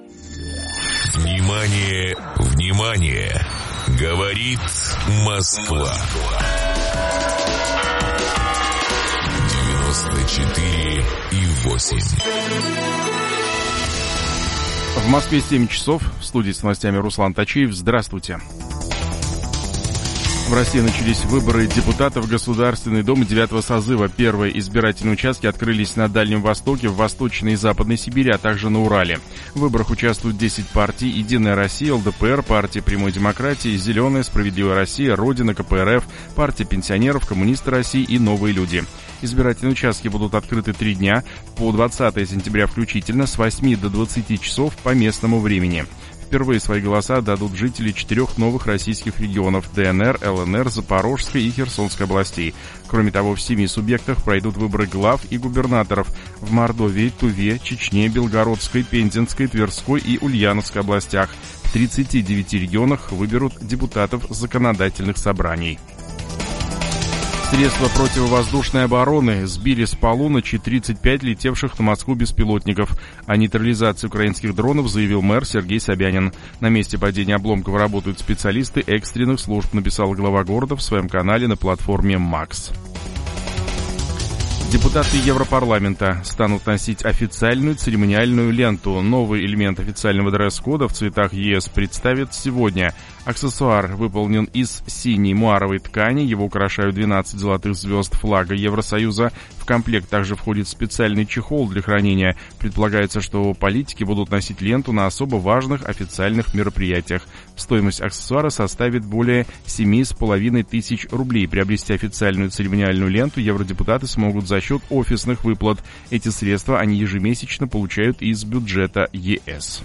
Внимание, внимание! Говорит Москва. 94,8. В Москве 7 часов. В студии с новостями Руслан Тачиев. Здравствуйте. В России начались выборы депутатов в Государственный Дом 9-го созыва. Первые избирательные участки открылись на Дальнем Востоке, в Восточной и Западной Сибири, а также на Урале. В выборах участвуют 10 партий: «Единая Россия», ЛДПР, партия «Прямой демократии», «Зеленая», «Справедливая Россия», «Родина», КПРФ, партия пенсионеров, «Коммунисты России» и «Новые люди». Избирательные участки будут открыты 3 дня, по 20 сентября включительно, с 8 до 20 часов по местному времени. Впервые свои голоса дадут жители 4 новых российских регионов – ДНР, ЛНР, Запорожской и Херсонской областей. Кроме того, в 7 субъектах пройдут выборы глав и губернаторов – в Мордовии, Туве, Чечне, Белгородской, Пензенской, Тверской и Ульяновской областях. В 39 регионах выберут депутатов законодательных собраний. Средства противовоздушной обороны сбили с полуночи 35 летевших на Москву беспилотников. О нейтрализации украинских дронов заявил мэр Сергей Собянин. На месте падения обломков работают специалисты экстренных служб, написал глава города в своем канале на платформе «Макс». Депутаты Европарламента станут носить официальную церемониальную ленту. Новый элемент официального дресс-кода в цветах ЕС представят сегодня. Аксессуар выполнен из синей муаровой ткани. Его украшают 12 золотых звезд флага Евросоюза. В комплект также входит специальный чехол для хранения. Предполагается, что политики будут носить ленту на особо важных официальных мероприятиях. Стоимость аксессуара составит более 7,5 тысяч рублей. Приобрести официальную церемониальную ленту евродепутаты смогут за счет офисных выплат. Эти средства они ежемесячно получают из бюджета ЕС.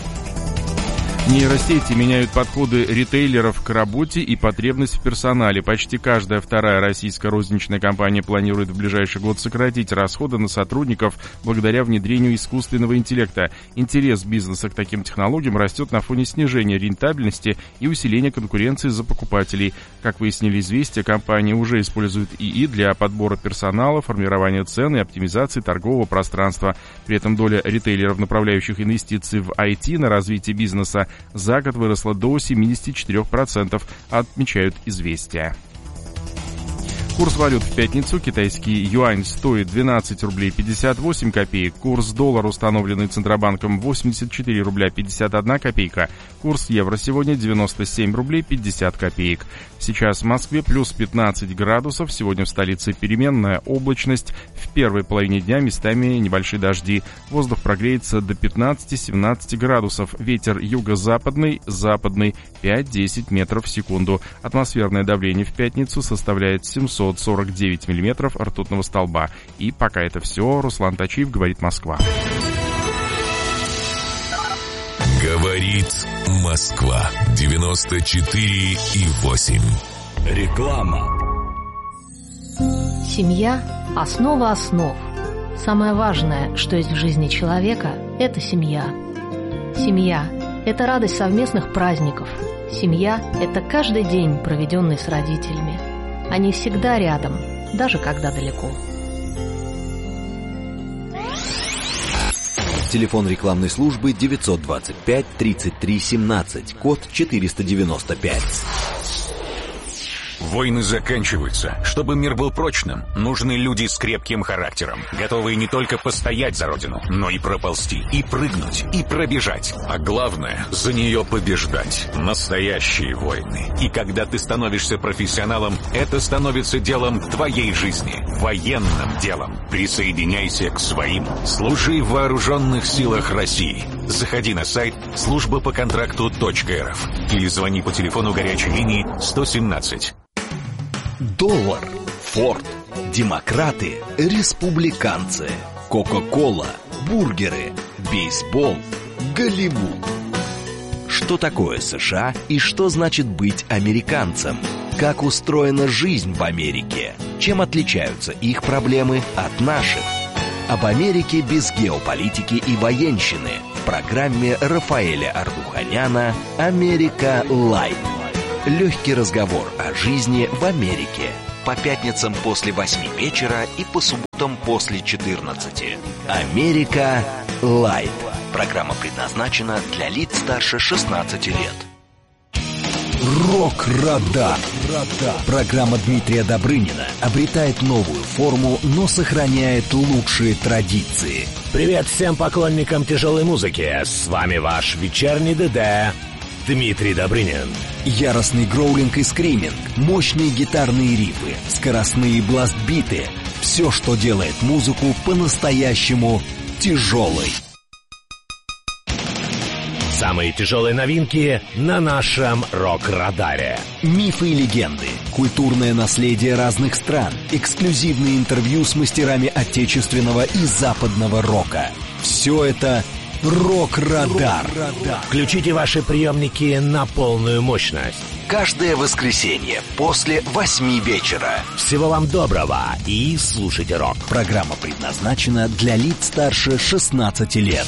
Нейросети меняют подходы ритейлеров к работе и потребность в персонале. Почти каждая вторая российская розничная компания планирует в ближайший год сократить расходы на сотрудников благодаря внедрению искусственного интеллекта. Интерес бизнеса к таким технологиям растет на фоне снижения рентабельности и усиления конкуренции за покупателей. Как выяснили «Известия», компания уже использует ИИ для подбора персонала, формирования цен и оптимизации торгового пространства. При этом доля ритейлеров, направляющих инвестиции в IT на развитие бизнеса, за год выросла до 74%, отмечают «Известия». Курс валют в пятницу. Китайский юань стоит 12 рублей 58 копеек. Курс доллара, установленный Центробанком, 84 рубля 51 копейка. Курс евро сегодня 97 рублей 50 копеек. Сейчас в Москве плюс 15 градусов. Сегодня в столице переменная облачность. В первой половине дня местами небольшие дожди. Воздух прогреется до 15-17 градусов. Ветер юго-западный, западный 5-10 метров в секунду. Атмосферное давление в пятницу составляет 749 миллиметров ртутного столба. И пока это все. Руслан Тачиев, говорит Москва. Говорит Москва. 94,8. Реклама. Семья – основа основ. Самое важное, что есть в жизни человека – это семья. Семья – это радость совместных праздников. Семья – это каждый день, проведенный с родителями. Они всегда рядом, даже когда далеко. Телефон рекламной службы 925 33 17, код 495. Войны заканчиваются. Чтобы мир был прочным, нужны люди с крепким характером, готовые не только постоять за родину, но и проползти, и прыгнуть, и пробежать. А главное, за нее побеждать. Настоящие войны. И когда ты становишься профессионалом, это становится делом твоей жизни. Военным делом. Присоединяйся к своим. Служи в вооруженных силах России. Заходи на сайт службапоконтракту.рф или звони по телефону горячей линии 117. Доллар, Форд, демократы, республиканцы, Кока-кола, бургеры, бейсбол, Голливуд. Что такое США и что значит быть американцем? Как устроена жизнь в Америке? Чем отличаются их проблемы от наших? Об Америке без геополитики и военщины в программе Рафаэля Ардуханяна «Америка Лайв». Легкий разговор о жизни в Америке. По пятницам после 8 вечера и по субботам после 14. «Америка Лайв». Программа предназначена для лиц старше 16 лет. Рок-радар. Программа Дмитрия Добрынина обретает новую форму, но сохраняет лучшие традиции. Привет всем поклонникам тяжелой музыки. С вами ваш вечерний ДД Дмитрий Добрынин. Яростный гроулинг и скриминг, мощные гитарные рифы, скоростные бласт-биты. Все, что делает музыку по-настоящему тяжелой. Самые тяжелые новинки на нашем рок-радаре. Мифы и легенды, культурное наследие разных стран, эксклюзивные интервью с мастерами отечественного и западного рока. Все это Рок-радар. Включите ваши приемники на полную мощность. Каждое воскресенье после 8 вечера. Всего вам доброго и слушайте рок. Программа предназначена для лиц старше 16 лет.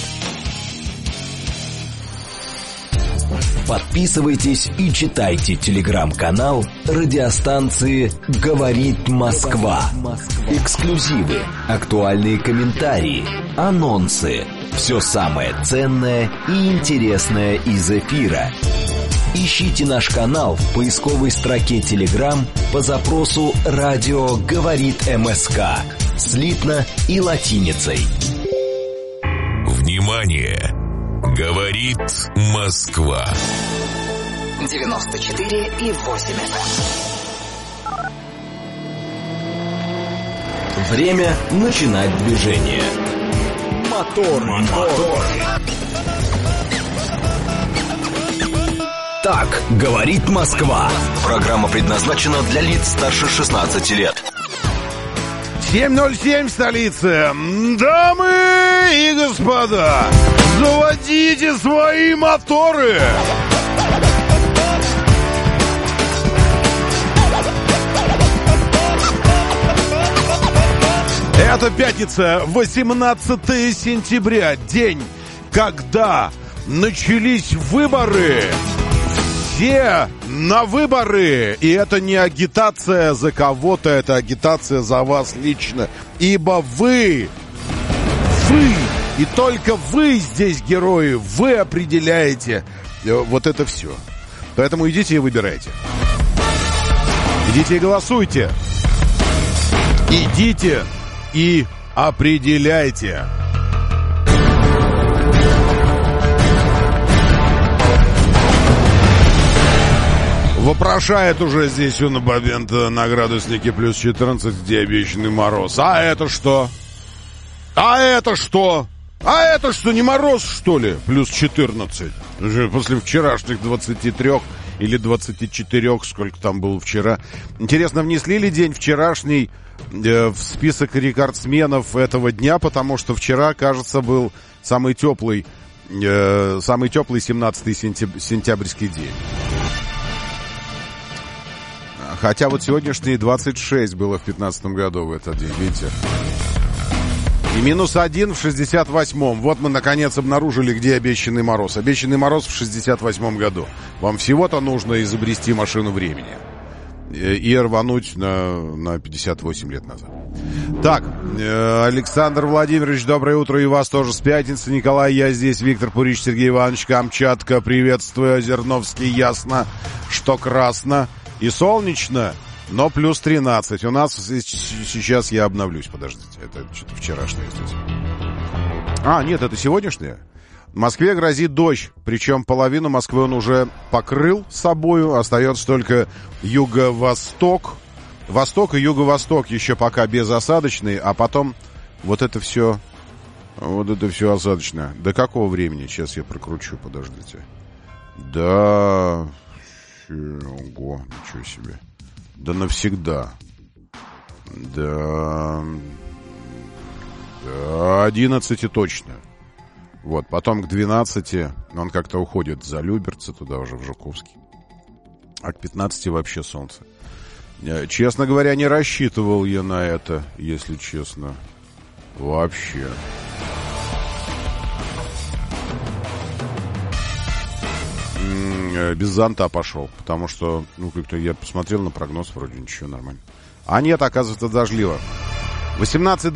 Подписывайтесь и читайте телеграм-канал радиостанции «Говорит Москва». Эксклюзивы, актуальные комментарии, анонсы. Все самое ценное и интересное из эфира. Ищите наш канал в поисковой строке Telegram по запросу «Радио говорит МСК» слитно и латиницей. Внимание! Говорит Москва. 94,8 FM. Время начинать движение. Мотор. Так говорит Москва. Программа предназначена для лиц старше 16 лет. 7:07 в столице. Дамы и господа, заводите свои моторы. Это пятница, 18 сентября, день, когда начались выборы. Все на выборы. И это не агитация за кого-то, это агитация за вас лично. Ибо вы и только вы здесь герои, вы определяете вот это все. Поэтому идите и выбирайте. Идите и голосуйте. Идите и определяйте. Вопрошает уже здесь у Набабента на градуснике плюс 14, где обещанный мороз. А это что? А это что? А это что, не мороз, что ли? Плюс 14. Уже после вчерашних 23 или 24, сколько там было вчера. Интересно, внесли ли день вчерашний в список рекордсменов этого дня? Потому что вчера, кажется, был самый теплый 17 сентябрьский день. Хотя вот сегодняшний 26 было в 15 году в этот день, видите? И -1 в 68-м. Вот мы, наконец, обнаружили, где обещанный мороз. Обещанный мороз в 68-м году. Вам всего-то нужно изобрести машину времени. И рвануть на 58 лет назад. Так, Александр Владимирович, доброе утро. И вас тоже с пятницы. Николай, я здесь. Виктор Пурич, Сергей Иванович, Камчатка. Приветствую. Озерновский, ясно, что красно. И солнечно, но плюс 13. У нас сейчас я обновлюсь, подождите. Это что-то вчерашнее здесь. А, нет, это сегодняшнее. В Москве грозит дождь, причем половину Москвы он уже покрыл собою. Остается только юго-восток. Восток и юго-восток еще пока безосадочный, а потом вот это все осадочно. До какого времени? Сейчас я прокручу, подождите. Да... Ого, ничего себе. Да навсегда. Да 11 точно. Вот, потом к 12 он как-то уходит за Люберцы, туда уже в Жуковский. А к 15 вообще солнце. Честно говоря, не рассчитывал я на это, если честно. Вообще. Без зонта пошел, потому что, как-то я посмотрел на прогноз, вроде ничего, нормально. А нет, оказывается, дождливо. 18